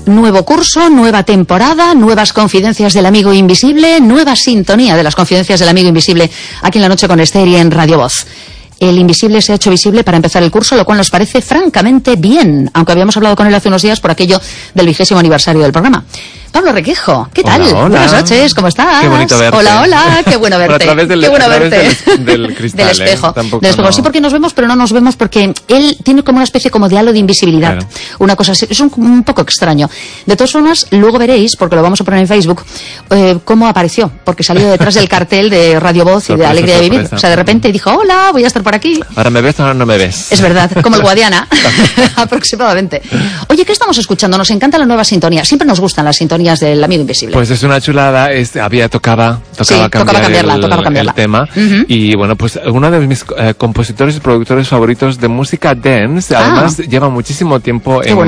Nuevo curso, nueva temporada, nuevas confidencias del amigo invisible, nueva sintonía de las confidencias del amigo invisible aquí en La Noche con Esther y en Radio Voz. El invisible se ha hecho visible para empezar el curso, lo cual nos parece francamente bien, aunque habíamos hablado con él hace unos días por aquello del 20º aniversario del programa. Pablo Requejo, ¿qué tal? Hola, hola. Buenas noches, ¿cómo estás? Qué bonito verte. Hola, hola, qué bueno verte. Qué bueno verte. Del cristal, del espejo. Tampoco del espejo. no. Sí, porque nos vemos, pero no nos vemos porque él tiene como una especie como de halo de invisibilidad. Claro. Una cosa así, es un poco extraño. De todas formas, luego veréis, porque lo vamos a poner en Facebook, cómo apareció, porque salió detrás del cartel de Radio Voz y de Alegría de Vivir. O sea, de repente dijo, hola, voy a estar por aquí. Ahora me ves, ahora no me ves. Es verdad, como el Guadiana, aproximadamente. Oye, ¿qué estamos escuchando? Nos encanta la nueva sintonía. Siempre nos gustan las sintonías del amigo invisible. Pues es una chulada, tocaba cambiarla. El tema. Y bueno, pues uno de mis compositores y productores favoritos de música dance, además lleva muchísimo tiempo en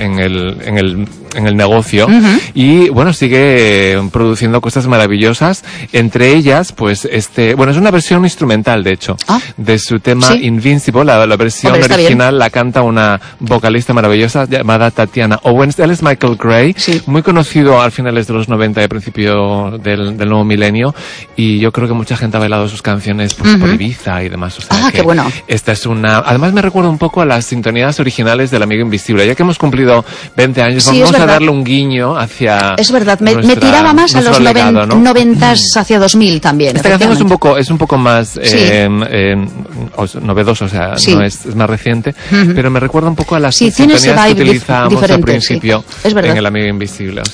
el negocio y bueno, sigue produciendo cosas maravillosas, entre ellas pues es una versión instrumental de hecho de su tema Invincible, la versión original la canta una vocalista maravillosa llamada Tatiana Owens. Él es Michael Gray, muy conocido al finales de los 90 y al principio del nuevo milenio, y yo creo que mucha gente ha bailado sus canciones por Ibiza y demás. O sea, qué bueno. Esta es además me recuerda un poco a las sintonías originales del Amigo Invisible, ya que hemos cumplido 20 años, vamos a darle un guiño hacia... Es verdad, me tiraba más a los legado, ¿no? 90s hacia 2000 también. Esta canción es un poco más novedoso, o sea, no es más reciente, pero me recuerda un poco a las sintonías que utilizábamos al principio en El Amigo Invisible. O